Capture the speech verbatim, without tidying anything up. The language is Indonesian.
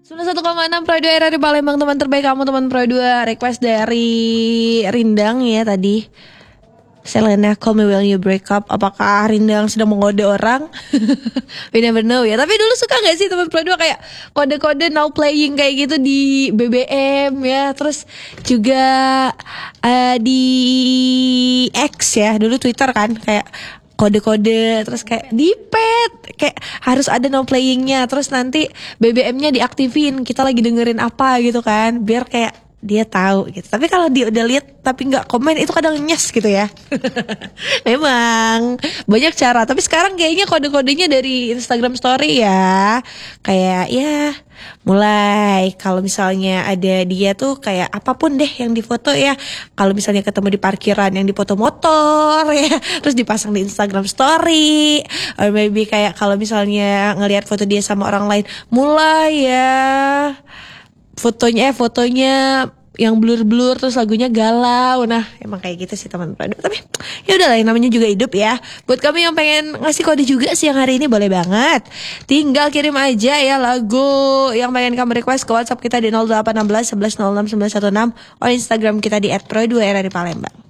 sembilan puluh satu koma enam Pro dua R R I Palembang, teman terbaik kamu, teman Pro dua. Request dari Rindang ya tadi. Selena, call me when you break up. Apakah Rindang sedang mengode orang? We never know ya. Tapi dulu suka gak sih teman Pro dua kayak kode-kode now playing kayak gitu di B B M ya. Terus juga uh, di X ya, dulu Twitter kan, kayak kode-kode, terus kayak di pet kayak harus ada no playingnya, terus nanti B B M-nya diaktifin, kita lagi dengerin apa gitu kan, biar kayak dia tahu gitu. Tapi kalau dia udah lihat tapi nggak komen, itu kadang nyes gitu ya. Memang banyak cara, tapi sekarang kayaknya kode-kodenya dari Instagram Story ya. Kayak ya mulai kalau misalnya ada dia tuh kayak apapun deh yang difoto ya. Kalau misalnya ketemu di parkiran yang dipoto motor ya, terus dipasang di Instagram Story. Or maybe kayak kalau misalnya ngelihat foto dia sama orang lain, mulai ya fotonya eh fotonya yang blur-blur terus lagunya galau. Nah emang kayak gitu sih teman Prado. Tapi ya udahlah, yang namanya juga hidup ya. Buat kamu yang pengen ngasih kode juga sih yang hari ini, boleh banget. Tinggal kirim aja ya lagu yang pengen kamu request ke WhatsApp kita di nol delapan satu enam satu satu satu satu enam, atau Instagram kita di et pro dua R R I Palembang.